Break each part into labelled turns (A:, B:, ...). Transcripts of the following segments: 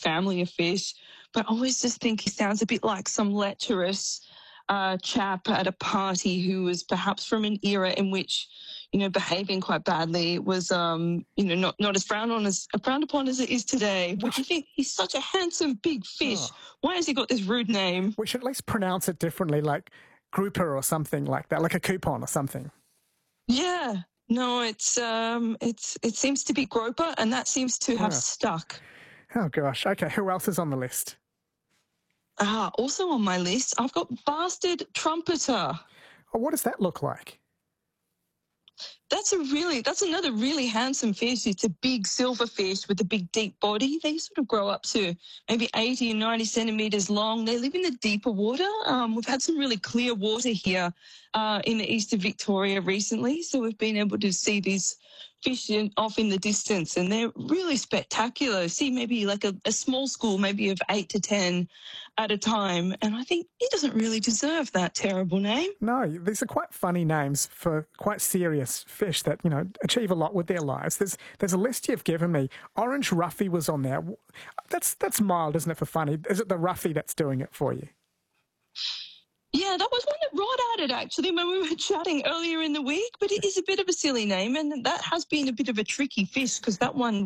A: family of fish, but I always just think he sounds a bit like some lecherous chap at a party who was perhaps from an era in which, behaving quite badly was, not as frowned upon as it is today. But I think he's such a handsome big fish.
B: Oh.
A: Why has he got this rude name?
B: We should at least pronounce it differently, like grouper or something like that, like a coupon or something.
A: Yeah. No, it seems to be groper, and that seems to have stuck.
B: Oh, gosh. Okay, who else is on the list?
A: Also on my list, I've got bastard trumpeter.
B: Oh, what does that look like?
A: That's another really handsome fish. It's a big silver fish with a big deep body. They sort of grow up to maybe 80 and 90 centimetres long. They live in the deeper water. We've had some really clear water here in the east of Victoria recently, so we've been able to see these fish off in the distance, and they're really spectacular. See maybe like a small school, maybe of 8 to 10 at a time, and I think he doesn't really deserve that terrible name.
B: No, these are quite funny names for quite serious fish that, achieve a lot with their lives. There's a list you've given me. Orange Ruffy was on there. That's mild, isn't it, for funny? Is it the Ruffy that's doing it for you?
A: Yeah, that was one that Rod added, actually, when we were chatting earlier in the week, but it is a bit of a silly name, and that has been a bit of a tricky fish because that one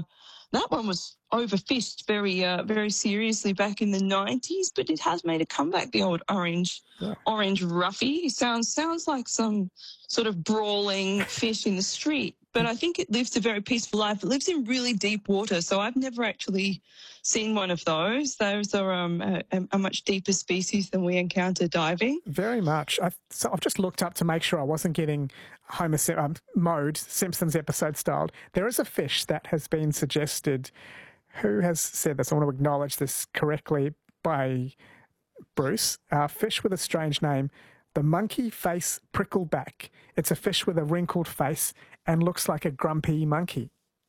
A: was overfished very seriously back in the 90s, but it has made a comeback, the old orange Ruffy. He sounds like some sort of brawling fish in the street, but I think it lives a very peaceful life. It lives in really deep water, so I've never actually seen one of those. Those are a much deeper species than we encounter diving.
B: Very much. I've just looked up to make sure I wasn't getting Mode, Simpsons episode styled. There is a fish that has been suggested. Who has said this? I want to acknowledge this correctly by Bruce. Fish with a strange name, the monkey face prickleback. It's a fish with a wrinkled face and looks like a grumpy monkey.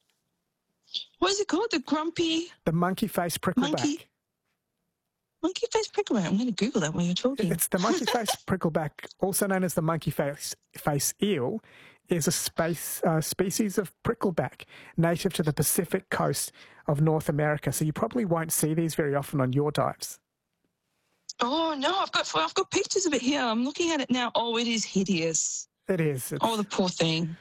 A: What is it called? The
B: monkey face prickleback.
A: Monkey face prickleback. I'm going to Google that while you're talking.
B: It's the monkey face prickleback, also known as the monkey face eel, is a species of prickleback native to the Pacific coast of North America. So you probably won't see these very often on your dives.
A: Oh no, I've got pictures of it here. I'm looking at it now. Oh, it is hideous.
B: It is.
A: The poor thing.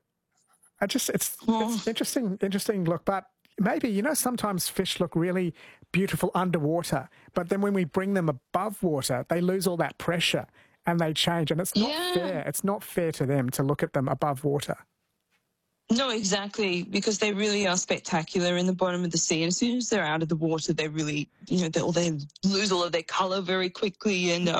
B: It's interesting look, but maybe, sometimes fish look really beautiful underwater, but then when we bring them above water, they lose all that pressure and they change, and it's not fair. It's not fair to them to look at them above water.
A: No, exactly, because they really are spectacular in the bottom of the sea, and as soon as they're out of the water, they really, they lose all of their colour very quickly, and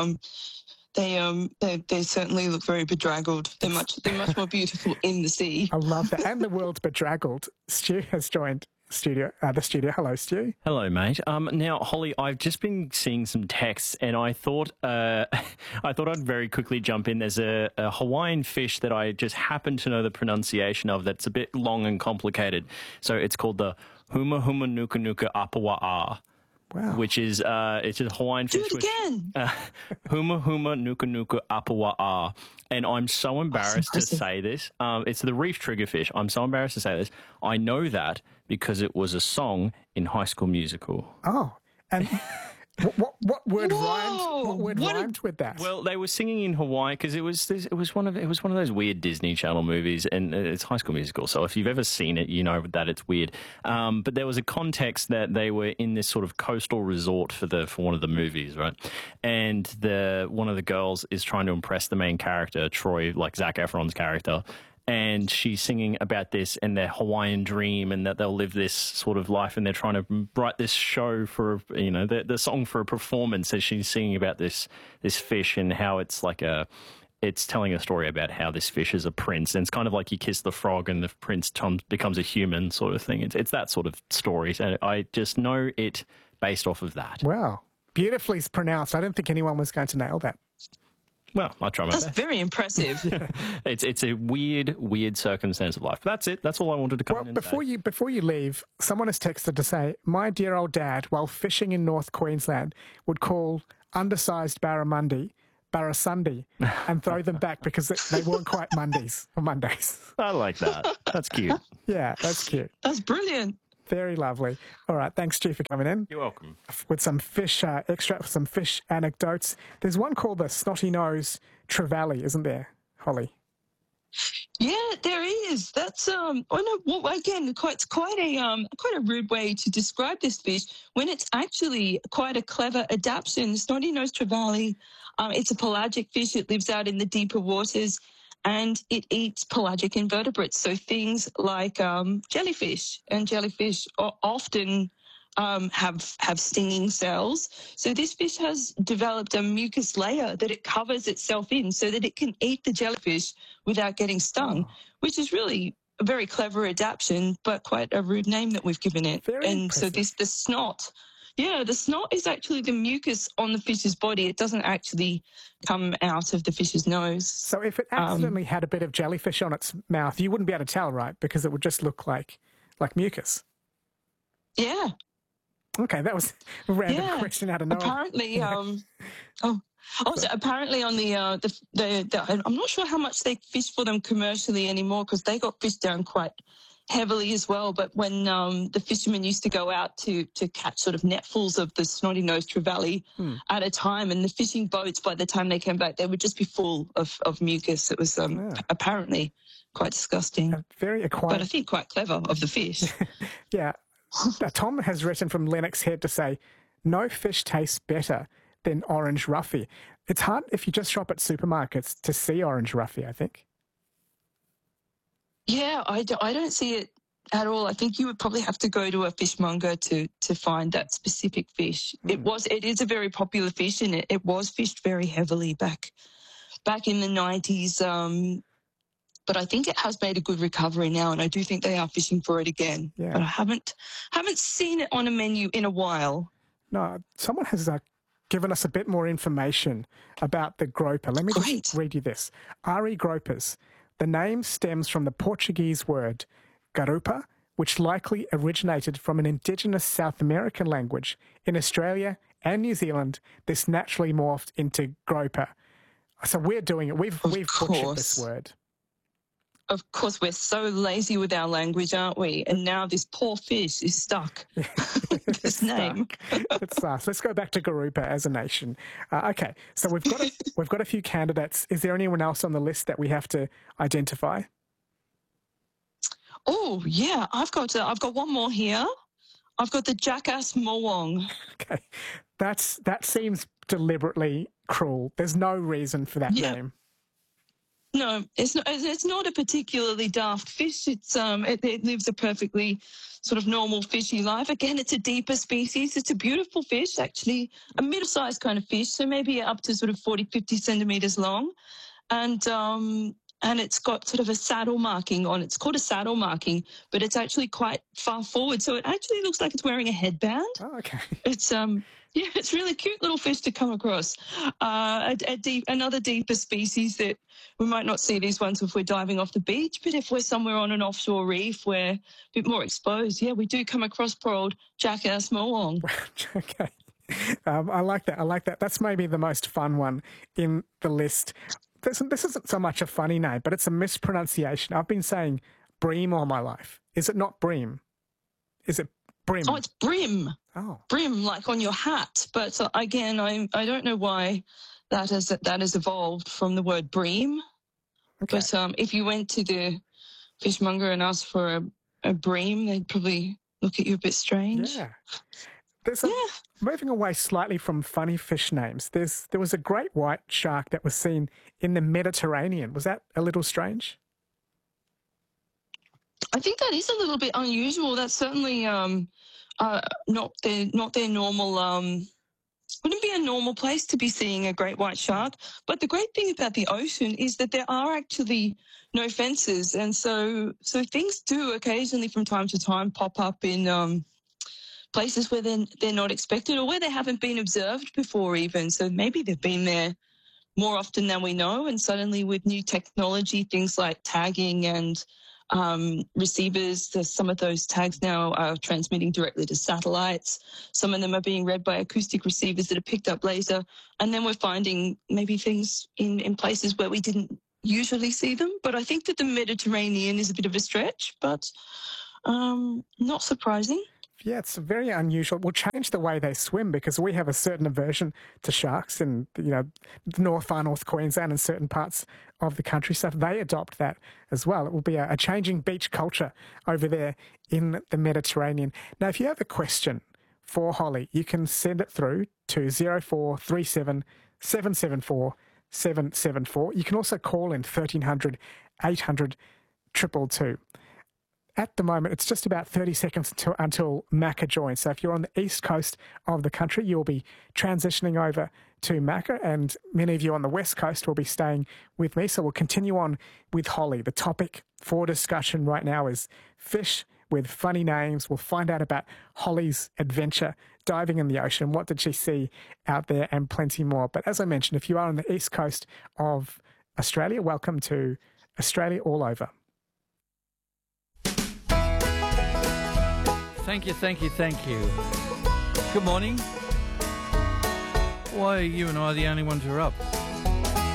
A: they certainly look very bedraggled. They're much more beautiful in the sea.
B: I love that. And the world's bedraggled. Stu has joined the studio. Hello, Stu.
C: Hello, mate. Now, Holly, I've just been seeing some texts, and I thought I'd very quickly jump in. There's a Hawaiian fish that I just happen to know the pronunciation of that's a bit long and complicated. So it's called the Huma Huma Nuka Nuka Apawa'a.
B: Wow.
C: Which is it's a Hawaiian fish.
A: Do it again.
C: Huma Huma Nuka Nuka Apawa'a. And I'm so embarrassed to say this. It's the reef triggerfish. I'm so embarrassed to say this. I know that because it was a song in High School Musical.
B: Oh, and what word rhymed with that?
C: Well, they were singing in Hawaii because it was one of those weird Disney Channel movies, and it's High School Musical. So if you've ever seen it, you know that it's weird. But there was a context that they were in this sort of coastal resort for one of the movies, right? And one of the girls is trying to impress the main character, Troy, like Zac Efron's character. And she's singing about this and their Hawaiian dream, and that they'll live this sort of life, and they're trying to write this show for, the song for a performance as she's singing about this fish and how it's like it's telling a story about how this fish is a prince. And it's kind of like you kiss the frog and the prince becomes a human sort of thing. It's that sort of story. And I just know it based off of that.
B: Wow. Beautifully pronounced. I didn't think anyone was going to nail that.
C: Well, I try my best.
A: That's very impressive.
C: It's a weird circumstance of life. But that's it. That's all I wanted to come in and say.
B: Before you leave, someone has texted to say, my dear old dad, while fishing in North Queensland, would call undersized barramundi barrasundi and throw them back because they weren't quite Mondays or Mondays.
C: I like that. That's cute.
B: Yeah, that's cute.
A: That's brilliant.
B: Very lovely. All right, thanks, Stu, for coming in.
C: You're welcome.
B: With some fish extract, some fish anecdotes. There's one called the snotty nose trevally, isn't there, Holly?
A: Yeah, there is. That's again, it's quite a rude way to describe this fish when it's actually quite a clever adaptation. Snotty-nosed trevally, it's a pelagic fish. It lives out in the deeper waters, and it eats pelagic invertebrates. So things like jellyfish, and jellyfish often have stinging cells. So this fish has developed a mucus layer that it covers itself in so that it can eat the jellyfish without getting stung, which is really a very clever adaptation, but quite a rude name that we've given it.
B: Very impressive.
A: So the snot, the snot is actually the mucus on the fish's body. It doesn't actually come out of the fish's nose.
B: So if it accidentally had a bit of jellyfish on its mouth, you wouldn't be able to tell, right? Because it would just look like mucus.
A: Yeah.
B: Okay, that was a random question out of nowhere.
A: Apparently, so apparently on the I'm not sure how much they fish for them commercially anymore because they got fished down quite heavily as well. But when the fishermen used to go out to catch sort of netfuls of the snotty-nosed trevally at a time, and the fishing boats, by the time they came back, they would just be full of mucus. It was apparently quite disgusting.
B: Very acquired.
A: But I think quite clever of the fish.
B: Yeah. Tom has written from Lennox Head to say, no fish tastes better than orange roughy. It's hard if you just shop at supermarkets to see orange roughy, I think.
A: Yeah, I don't see it at all. I think you would probably have to go to a fishmonger to find that specific fish. It is a very popular fish, and it was fished very heavily back in the 90s. But I think it has made a good recovery now, and I do think they are fishing for it again.
B: Yeah.
A: But I haven't seen it on a menu in a while.
B: No, someone has given us a bit more information about the groper. Let me just read you this. Ari gropers. The name stems from the Portuguese word garupa, which likely originated from an indigenous South American language. In Australia and New Zealand, this naturally morphed into groper. So we're doing it. We've butchered this word.
A: Of course, we're so lazy with our language, aren't we? And now this poor fish is stuck with this name.
B: It's us. Let's go back to Garupa as a nation. Okay, so we've got a few candidates. Is there anyone else on the list that we have to identify?
A: Oh yeah, I've got one more here. I've got the jackass Moong.
B: Okay, that seems deliberately cruel. There's no reason for that name.
A: No, it's not a particularly daft fish. It lives a perfectly sort of normal fishy life. Again, it's a deeper species. It's a beautiful fish, actually, a middle-sized kind of fish, so maybe up to sort of 40, 50 centimetres long. And it's got sort of a saddle marking on it. It's called a saddle marking, but it's actually quite far forward. So it actually looks like it's wearing a headband.
B: Oh, okay.
A: It's really cute little fish to come across. Another deeper species that we might not see these ones if we're diving off the beach, but if we're somewhere on an offshore reef, we're a bit more exposed. Yeah, we do come across poor old jackass Moong.
B: Okay. I like that. That's maybe the most fun one in the list. This isn't so much a funny name, but it's a mispronunciation. I've been saying bream all my life. Is it not bream? Is it brim?
A: Oh, it's brim.
B: Oh.
A: Brim, like on your hat. But again, I don't know why that has evolved from the word bream. Okay. But if you went to the fishmonger and asked for a bream, they'd probably look at you a bit strange.
B: Yeah. Moving away slightly from funny fish names, there was a great white shark that was seen in the Mediterranean. Was that a little strange?
A: I think that is a little bit unusual. That's certainly not their normal. Wouldn't be a normal place to be seeing a great white shark. But the great thing about the ocean is that there are actually no fences, and so things do occasionally, from time to time, pop up in places where they're not expected or where they haven't been observed before even. So maybe they've been there more often than we know, and suddenly with new technology, things like tagging and receivers, some of those tags now are transmitting directly to satellites. Some of them are being read by acoustic receivers that have picked up laser. And then we're finding maybe things in places where we didn't usually see them. But I think that the Mediterranean is a bit of a stretch. But Not surprising.
B: Yeah, it's very unusual. We'll change the way they swim because we have a certain aversion to sharks in, the far north Queensland and certain parts of the country. So if they adopt that as well, it will be a changing beach culture over there in the Mediterranean. Now, if you have a question for Holly, you can send it through to 0437 774 774. You can also call in 1300 800 222. At the moment, it's just about 30 seconds until Macca joins. So if you're on the east coast of the country, you'll be transitioning over to Macca, and many of you on the west coast will be staying with me. So we'll continue on with Holly. The topic for discussion right now is fish with funny names. We'll find out about Holly's adventure diving in the ocean. What did she see out there, and plenty more. But as I mentioned, if you are on the east coast of Australia, welcome to Australia All Over.
D: Thank you, thank you, thank you. Good morning. Why are you and I the only ones who are up?